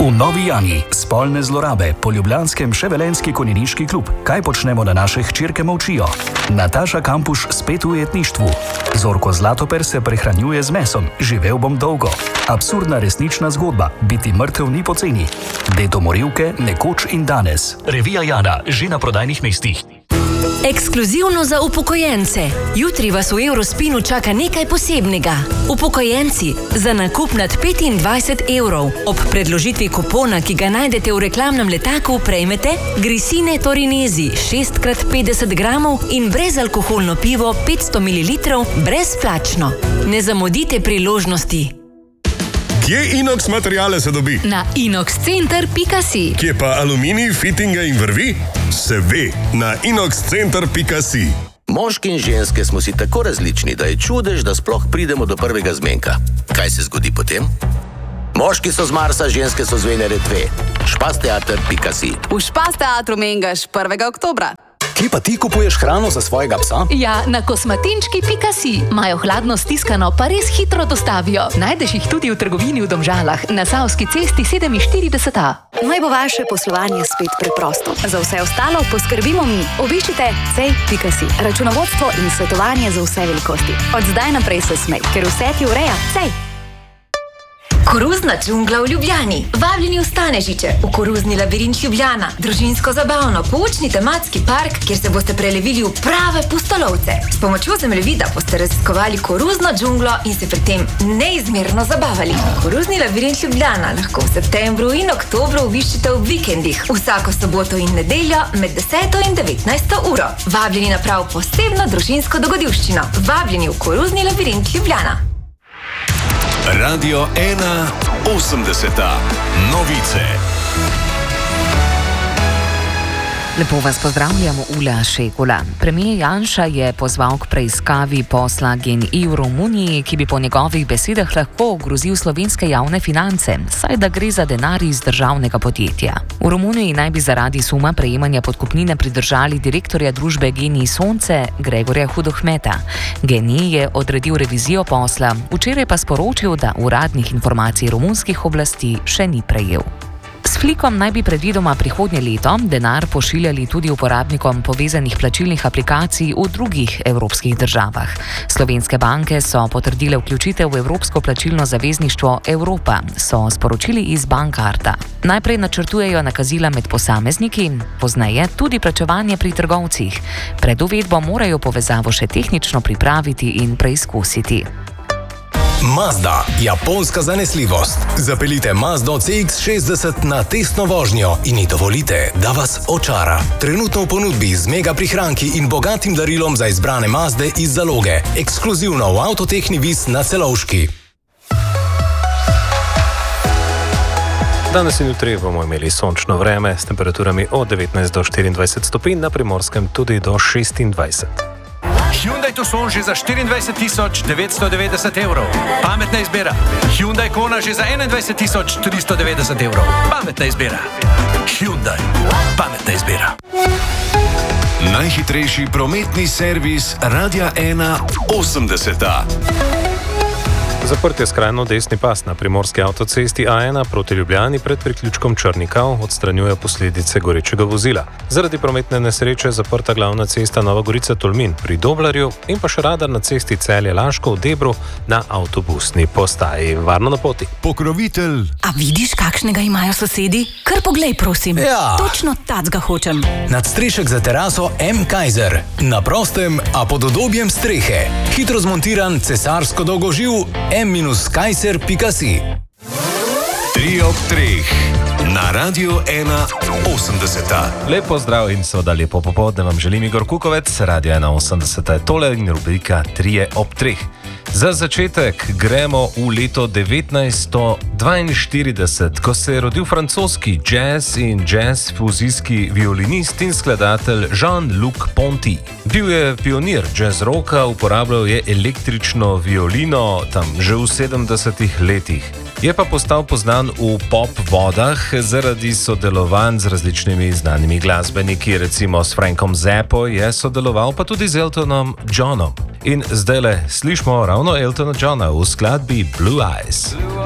V Novi Jani spolne zlorabe po ljubljanskem Ševelenski konjeniški klub. Kaj počnemo, da naše hčerke molčijo? Nataša Kampuš spet v ujetništvu. Zorko Zlatoper se prehranjuje z mesom. Živel bom dolgo. Absurdna resnična zgodba. Biti mrtev ni poceni. Deto morilke nekoč in danes. Revija Jana že na prodajnih mestih. Ekskluzivno za upokojence. Jutri vas v Eurospinu čaka nekaj posebnega. Upokojenci, za nakup nad 25 evrov ob predložitvi kupona, ki ga najdete v reklamnem letaku, prejmete Grisine Torinesi 6x50 gramov in brezalkoholno pivo 500 ml brezplačno. Ne zamudite priložnosti. Kje inox materijale se dobi? Na inoxcenter.si. Kje pa aluminij, fittinge in vrvi? Se ve, na inoxcenter.si. Moški in ženske smo si tako različni, da je čudež, da sploh pridemo do prvega zmenka. Kaj se zgodi potem? Moški so z Marsa, ženske so z Venere 2. Špasteater.si. V Špasteatru mengaš 1. oktobra. Kje pa ti kupuješ hrano za svojega psa? Ja, na kosmatinčki.si. Imajo hladno stiskano, pa res hitro dostavijo. Najdeš jih tudi v trgovini v Domžalah, na Savski cesti 47A. Naj bo vaše poslovanje spet preprosto. Za vse ostalo poskrbimo mi. Obiščite cej.si. Računovodstvo in svetovanje za vse velikosti. Od zdaj naprej se smej, ker vse ti ureja Cej. Koruzna džungla v Ljubljani. Vabljeni v Stanežiče, v koruzni labirint Ljubljana. Družinsko zabavno, poučni tematski park, kjer se boste prelevili v prave pustolovce. S pomočjo zemljevida boste raziskovali koruzno džunglo in se pri tem neizmerno zabavali. Koruzni labirint Ljubljana lahko v septembru in oktobru obiščite v vikendih, vsako soboto in nedeljo med 10. in 19. uro. Vabljeni na prav posebno družinsko dogodivščino. Vabljeni v koruzni labirint Ljubljana. Radio 1.80. Novice. Lepo vas pozdravljamo, Ula Šegula. Premijer Janša je pozval k preiskavi posla GEN-I v Romuniji, ki bi po njegovih besedah lahko ogrozil slovenske javne finance, saj da gre za denar iz državnega podjetja. V Romuniji naj bi zaradi suma prejemanja podkupnine pridržali direktorja družbe GEN-I Sonce Gregorja Hudohmeta. GEN-I je odredil revizijo posla, včeraj pa sporočil, da uradnih informacij romunskih oblasti še ni prejel. S Flikom naj bi predvidoma prihodnje leto denar pošiljali tudi uporabnikom povezanih plačilnih aplikacij v drugih evropskih državah. Slovenske banke so potrdile vključitev v Evropsko plačilno zavezništvo Evropa, so sporočili iz Bankarta. Najprej načrtujejo nakazila med posamezniki, pozneje tudi plačevanje pri trgovcih. Pred uvedbo morajo povezavo še tehnično pripraviti in preizkusiti. Mazda, japonska zanesljivost. Zapeljite Mazdo CX-60 na testno vožnjo in ji dovolite, da vas očara. Trenutno v ponudbi z mega prihranki in bogatim darilom za izbrane Mazde iz zaloge. Ekskluzivno v Avtotehni Vis na Celovški. Danes in jutri bomo imeli sončno vreme s temperaturami od 19 do 24 stopinj, na Primorskem tudi do 26. Hyundai Tucson že za 24.990 evrov. Pametna izbira. Hyundai Kona že za 21.390 evrov. Pametna izbira. Hyundai. Pametna izbira. Najhitrejši prometni servis Radia 1.80. Zaprt je skrajno desni pas na primorski avtocesti A1 proti Ljubljani pred priključkom Črnikav, odstranjuje posledice gorečega vozila. Zaradi prometne nesreče zaprta glavna cesta Nova Gorica-Tolmin pri Doblarju in pa še radar na cesti Celje-Laško v Debru na avtobusni postaji. Varno na poti. Pokrovitelj. A vidiš, kakšnega imajo sosedi? Kar poglej, prosim. Ja. Točno tacga hočem. Nadstrešek za teraso M. Kaiser. Na prostem, a pod udobjem strehe. Hitro zmontiran cesarsko dolgoživ m-kaiser.si. 3 ob 3 na Radio 1.80. Lep pozdrav in seveda lepo popoldne vam želim Igor Kukovec, Radio 1.80 je tole in rubrika 3 ob 3. Za začetek gremo v leto 1942, ko se je rodil francoski jazz in jazz fuzijski violinist in skladatelj Jean-Luc Ponty. Bil je pionir jazz roka, uporabljal je električno violino tam že v 70-ih letih. Je pa postal poznan v pop vodah zaradi sodelovanj z različnimi znanimi glasbeniki, recimo s Frankom Zappo je sodeloval, pa tudi z Eltonom Johnom. In zdajle slišimo ravno Eltona Johna v skladbi Blue Eyes.